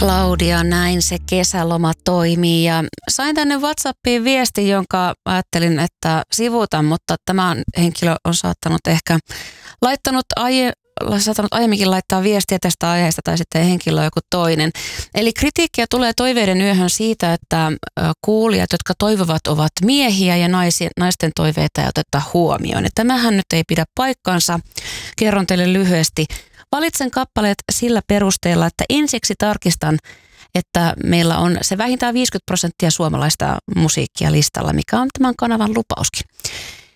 Claudia, näin se kesäloma toimii ja sain tänne WhatsAppiin viesti, jonka ajattelin, että sivuutan, mutta tämä henkilö on saattanut aiemminkin laittaa viestiä tästä aiheesta tai sitten henkilö on joku toinen. Eli kritiikkiä tulee toiveiden yöhön siitä, että kuulijat, jotka toivovat, ovat miehiä ja naisten toiveita ei oteta huomioon. Ja tämähän nyt ei pidä paikkaansa. Kerron teille lyhyesti. Valitsen kappaleet sillä perusteella, että ensiksi tarkistan, että meillä on se vähintään 50% suomalaista musiikkia listalla, mikä on tämän kanavan lupauskin.